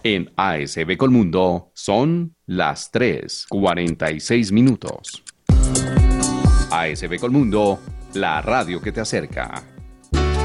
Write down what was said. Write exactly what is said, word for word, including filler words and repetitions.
En A S B Colmundo son las tres cuarenta y seis minutos. A S B Colmundo, la radio que te acerca.